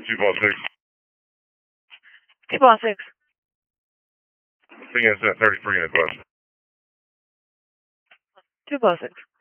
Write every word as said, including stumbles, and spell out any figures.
Two ball six. Two ball six. Thing is at thirty-three in the bus. Two ball six.